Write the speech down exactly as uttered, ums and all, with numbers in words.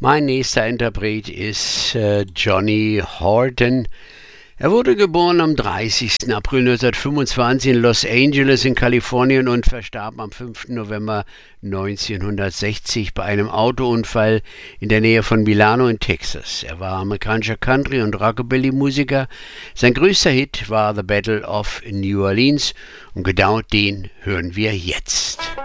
Mein nächster Interpret ist äh, Johnny Horton. Er wurde geboren am dreißigsten April neunzehnhundertfünfundzwanzig in Los Angeles in Kalifornien und verstarb am fünften November neunzehnhundertsechzig bei einem Autounfall in der Nähe von Milano in Texas. Er war amerikanischer Country- und Rockabilly-Musiker. Sein größter Hit war The Battle of New Orleans und genau den hören wir jetzt.